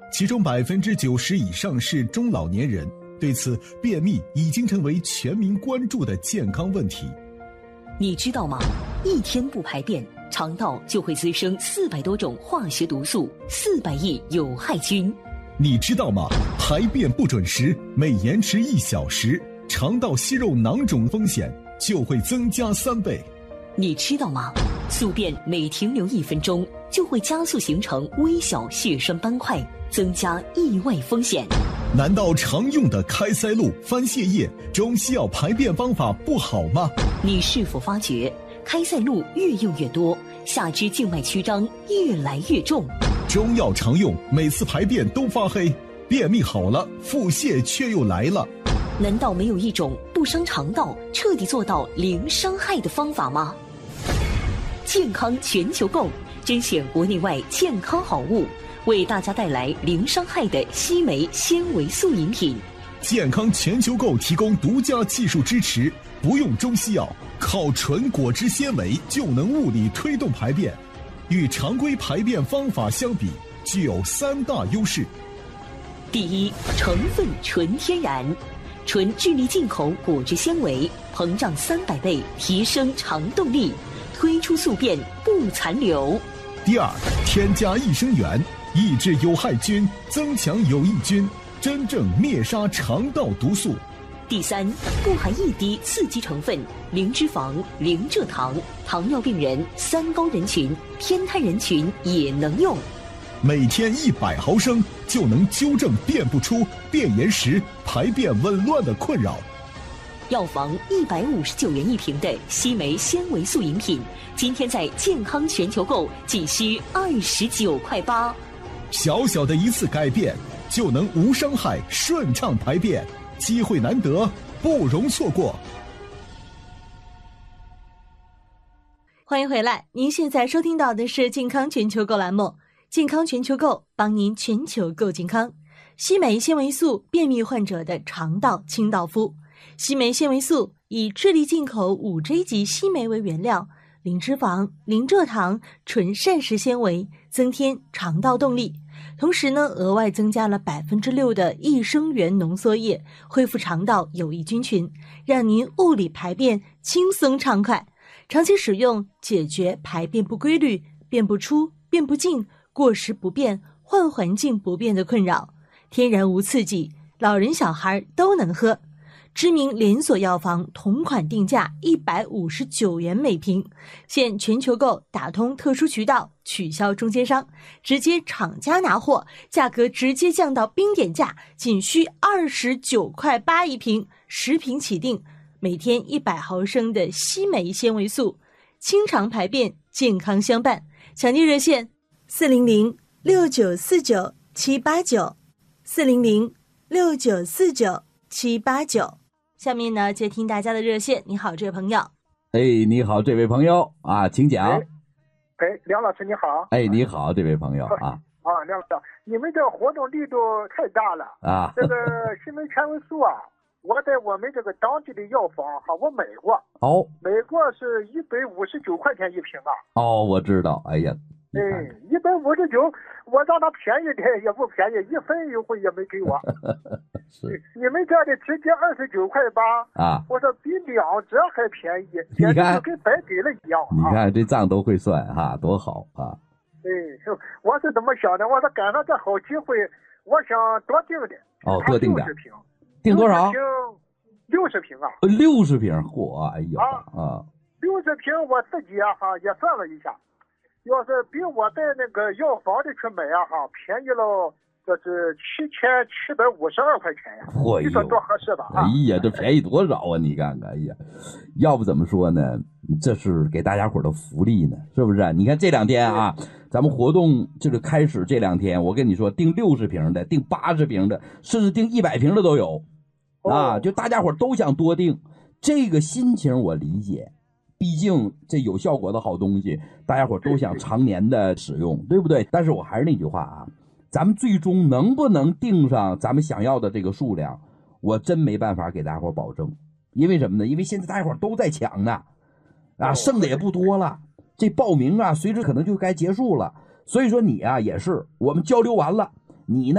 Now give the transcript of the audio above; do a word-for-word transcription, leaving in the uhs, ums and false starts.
其中百分之九十以上是中老年人。对此，便秘已经成为全民关注的健康问题。 你知道吗？一天不排便，肠道就会滋生四百多种化学毒素，四百亿有害菌。 你知道吗？排便不准时，每延迟一小时，肠道息肉囊肿风险就会增加三倍。 你知道吗？宿便每停留一分钟，就会加速形成微小血栓斑块，增加意外风险。 难道常用的开塞露、番泻叶、中西药排便方法不好吗？ 你是否发觉开塞露越用越多，下肢静脉曲张越来越重？ 中药常用，每次排便都发黑，便秘好了，腹泻却又来了。 难道没有一种不伤肠道、彻底做到零伤害的方法吗？健康全球购甄选国内外健康好物，为大家带来零伤害的硒镁纤维素饮品。 健康全球购提供独家技术支持，不用中西药，靠纯果汁纤维就能物理推动排便，与常规排便方法相比，具有三大优势。 第一，成分纯天然，纯智利进口果汁纤维，膨胀三百倍，提升肠动力，推出宿便不残留。 第二，添加益生元，抑制有害菌，增强有益菌，真正灭杀肠道毒素。 第三，不含一滴刺激成分，零脂肪、零蔗糖，糖尿病人、三高人群、偏瘫人群也能用。 每天一百毫升就能纠正便不出、便延时、排便紊乱的困扰。 药房一百五十九元一瓶的硒镁纤维素饮品，今天在健康全球购仅需二十九块八。 小小的一次改变，就能无伤害顺畅排便，机会难得，不容错过。 欢迎回来，您现在收听到的是健康全球购栏目，健康全球购帮您全球购健康。硒镁纤维素，便秘患者的肠道清道夫。硒镁纤维素以智利进口 五 J 级硒镁为原料，零脂肪、零蔗糖，纯膳食纤维，增添肠道动力。同时呢，额外增加了 百分之六 的益生元浓缩液，恢复肠道有益菌群，让您物理排便轻松畅快。长期使用，解决排便不规律、便不出、便不进、过食不便、换环境不便的困扰。天然无刺激，老人小孩都能喝。知名连锁药房同款定价一百五十九元每瓶，现全球购打通特殊渠道，取消中间商，直接厂家拿货，价格直接降到冰点价，仅需二十九块八一瓶，十瓶起订，每天一百毫升的硒镁纤维素，清肠排便，健康相伴。抢订热线四零零六九四九七八九四零零六九四九七八九。下面呢，接听大家的热线。你好，这位朋友。 哎，你好，这位朋友啊，请讲。 哎，哎梁老师你好。 哎，你好，这位朋友啊。 啊，梁老师，你们这活动力度太大了啊！ 这个硒镁纤维素啊，我在我们这个当地的药房哈，我买过。 哦。 买过是一百五十九块钱一瓶啊。 哦，我知道。哎呀。 哎，一百五十九，我让他便宜点也不便宜，一分优惠也没给我。 是， 你们这的直接二十九块八啊！ 我说比两折还便宜， 你看就跟白给了一样、啊。 你看这账都会算哈，多好啊！ 对，我是怎么想的？我说赶上这好机会，我想多订点。 哦，多订点。 六十瓶。 订多少？ 六十瓶啊！ 六十瓶，嚯！哎呦啊！ 六十瓶，我自己啊哈也算了一下。要是比我在那个药房里去买啊哈，便宜了，这是七千七百五十二块钱呀！你说多合适吧？ 哎呀，这便宜多少啊！你看看，哎呀，要不怎么说呢？这是给大家伙的福利呢，是不是？你看这两天啊，咱们活动这个开始这两天，我跟你说，订六十瓶的，订八十瓶的，甚至订一百瓶的都有，啊，就大家伙都想多订，这个心情我理解。毕竟这有效果的好东西，大家伙都想常年的使用，对不对？但是我还是那句话啊，咱们最终能不能订上咱们想要的这个数量，我真没办法给大家伙保证。因为什么呢？因为现在大家伙都在抢呢，啊，剩的也不多了，这报名啊，随时可能就该结束了。所以说你啊也是，我们交流完了，你呢？